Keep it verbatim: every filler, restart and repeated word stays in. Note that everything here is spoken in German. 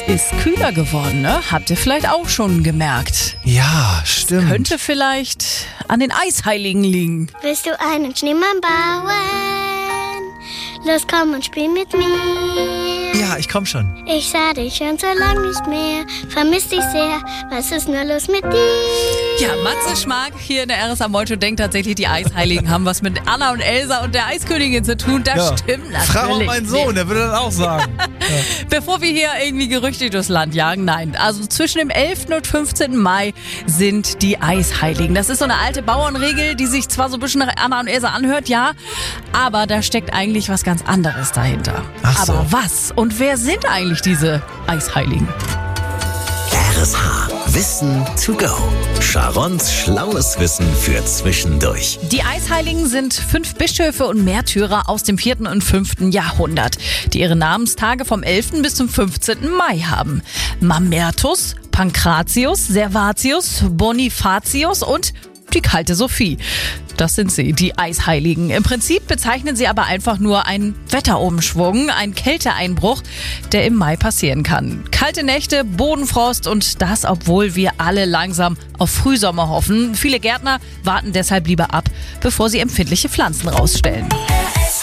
ist kühler geworden, ne? Habt ihr vielleicht auch schon gemerkt. Ja, stimmt. Könnte vielleicht an den Eisheiligen liegen. Willst du einen Schneemann bauen? Los, komm und spiel mit mir. Ja, ich komm schon. Ich sah dich schon so lang nicht mehr, vermiss dich sehr. Was ist nur los mit dir? Ja, Matze Schmark hier in der R S A Molto denkt tatsächlich, die Eisheiligen haben was mit Anna und Elsa und der Eiskönigin zu tun. Das Ja. stimmt natürlich. Frag mal meinen Sohn, der würde das auch sagen. Bevor wir hier irgendwie Gerüchte durchs Land jagen, nein. Also zwischen dem elften und fünfzehnten Mai sind die Eisheiligen. Das ist so eine alte Bauernregel, die sich zwar so ein bisschen nach Anna und Elsa anhört, ja, aber da steckt eigentlich was ganz anderes dahinter. Ach so. Aber was und wer sind eigentlich diese Eisheiligen? R S H. Wissen to go. Sharons schlaues Wissen für zwischendurch. Die Eisheiligen sind fünf Bischöfe und Märtyrer aus dem vierten und fünften Jahrhundert, die ihre Namenstage vom elften bis zum fünfzehnten Mai haben. Mamertus, Pankratius, Servatius, Bonifatius und die kalte Sophie. Das sind sie, die Eisheiligen. Im Prinzip bezeichnen sie aber einfach nur einen Wetterumschwung, einen Kälteeinbruch, der im Mai passieren kann. Kalte Nächte, Bodenfrost und das, obwohl wir alle langsam auf Frühsommer hoffen. Viele Gärtner warten deshalb lieber ab, bevor sie empfindliche Pflanzen rausstellen.